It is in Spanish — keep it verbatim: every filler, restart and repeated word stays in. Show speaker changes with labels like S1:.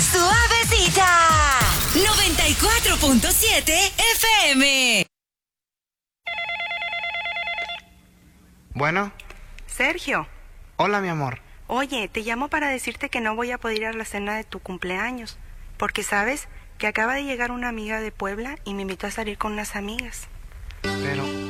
S1: Suavecita. noventa y cuatro punto siete F M.
S2: Bueno.
S3: Sergio.
S2: Hola, mi amor.
S3: Oye, te llamo para decirte que no voy a poder ir a la cena de tu cumpleaños, porque sabes que acaba de llegar una amiga de Puebla y me invitó a salir con unas amigas.
S2: Pero...